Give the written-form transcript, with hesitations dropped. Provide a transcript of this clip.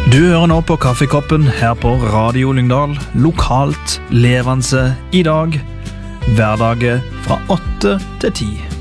Du hører nå på Kaffekoppen her på Radio Lyngdal, lokalt levende i dag, hverdager fra 8 til 10.